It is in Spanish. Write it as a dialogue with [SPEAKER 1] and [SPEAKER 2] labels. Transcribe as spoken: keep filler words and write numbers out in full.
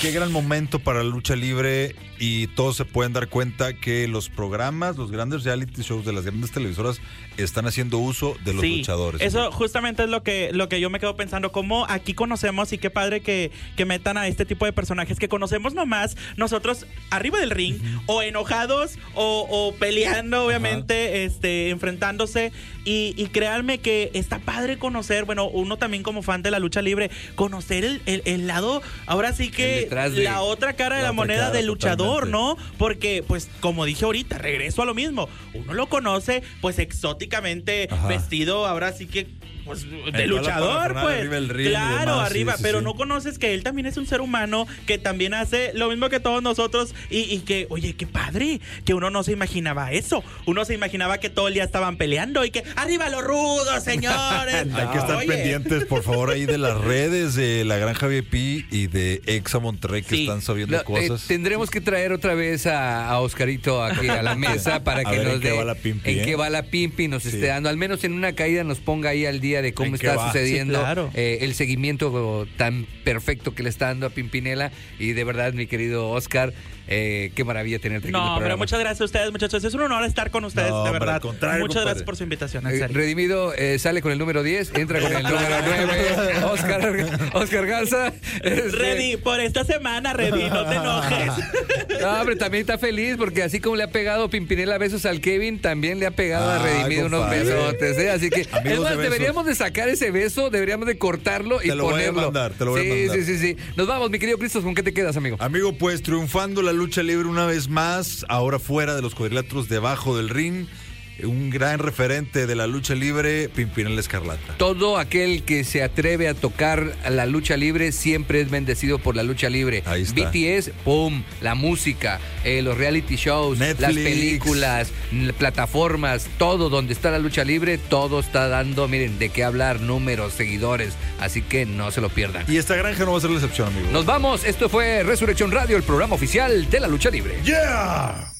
[SPEAKER 1] qué gran momento para la lucha libre y todos se pueden dar cuenta que los programas, los grandes reality shows de las grandes televisoras están haciendo uso de los
[SPEAKER 2] sí,
[SPEAKER 1] luchadores.
[SPEAKER 2] Eso justamente es lo que, lo que yo me quedo pensando, cómo aquí conocemos y qué padre que, que metan a este tipo de personajes que conocemos nomás nosotros arriba del ring, uh-huh. o enojados o, o peleando, obviamente, uh-huh. este, enfrentándose y, y créanme que está padre conocer, bueno, uno también como fan de la lucha libre, conocer el, el, el lado, ahora sí que de, la otra cara de la, la moneda del luchador, totalmente. ¿No? Porque, pues, como dije ahorita, regreso a lo mismo, uno lo conoce, pues, exóticamente Ajá. vestido, ahora sí que pues de luchador, pues arriba ring claro, arriba, sí, sí, pero sí. no conoces que él también es un ser humano que también hace lo mismo que todos nosotros y, y que, oye, qué padre, que uno no se imaginaba eso, uno se imaginaba que todo el día estaban peleando y que arriba los rudos, señores.
[SPEAKER 1] no, Hay que estar oye. pendientes, por favor, ahí de las redes de la Granja V I P y de Exa Monterrey que sí. están sabiendo no, cosas.
[SPEAKER 3] Eh, tendremos que traer otra vez a, a Oscarito aquí a la mesa para que nos dé en
[SPEAKER 1] ¿eh?
[SPEAKER 3] qué va la Pimpi, nos sí. esté dando, al menos en una caída nos ponga ahí al día de cómo está sucediendo sí, claro. eh, el seguimiento tan perfecto que le está dando a Pimpinela y de verdad, mi querido Oscar, eh, qué maravilla tenerte aquí.
[SPEAKER 2] No, pero muchas gracias a ustedes, muchachos. Es un honor estar con ustedes, no, de verdad. Muchas
[SPEAKER 1] compadre.
[SPEAKER 2] gracias por su invitación. En
[SPEAKER 3] eh, Redimido eh, sale con el número diez, entra con el número nueve. Oscar, Oscar Garza. Este...
[SPEAKER 2] Redi, por esta semana, Redi, no te enojes.
[SPEAKER 3] No, hombre, también está feliz porque así como le ha pegado Pimpinela besos al Kevin, también le ha pegado ah, a Redimido compadre. unos besotes, ¿eh? Así que es más, de deberíamos de sacar ese beso, deberíamos de cortarlo y
[SPEAKER 1] te lo
[SPEAKER 3] ponerlo.
[SPEAKER 1] Voy a mandar, te lo voy
[SPEAKER 3] sí,
[SPEAKER 1] a mandar.
[SPEAKER 3] Sí, sí, sí. Nos vamos, mi querido Cristos, ¿con qué te quedas, amigo?
[SPEAKER 1] Amigo, pues triunfando la lucha libre una vez más, ahora fuera de los cuadriláteros, debajo del ring. Un gran referente de la lucha libre, Pimpinela Escarlata.
[SPEAKER 3] Todo aquel que se atreve a tocar la lucha libre siempre es bendecido por la lucha libre.
[SPEAKER 1] Ahí está.
[SPEAKER 3] B T S, pum, la música, eh, los reality shows,
[SPEAKER 1] Netflix.
[SPEAKER 3] Las películas, plataformas, todo donde está la lucha libre, todo está dando, miren, de qué hablar, números, seguidores, así que no se lo pierdan.
[SPEAKER 1] Y esta granja no va a ser la excepción, amigo.
[SPEAKER 3] Nos vamos, esto fue Resurrección Radio, el programa oficial de la lucha libre.
[SPEAKER 1] ¡Yeah!